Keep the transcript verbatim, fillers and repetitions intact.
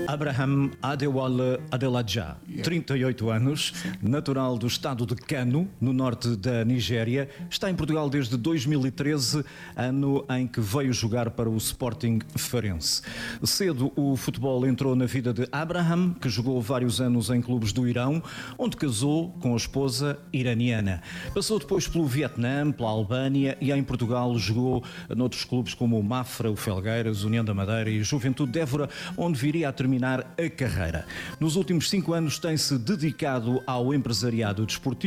Abraham Adewale Adeladja, trinta e oito anos, natural do estado de Kano, no norte da Nigéria, está em Portugal desde dois mil e treze, ano em que veio jogar para o Sporting Farense. Cedo o futebol entrou na vida de Abraham, que jogou vários anos em clubes do Irão, onde casou com a esposa iraniana. Passou depois pelo Vietnã, pela Albânia e em Portugal jogou noutros clubes como o Mafra, o Felgueiras, União da Madeira e Juventude de Évora, onde viria a terminar a carreira. Nos últimos cinco anos tem-se dedicado ao empresariado desportivo.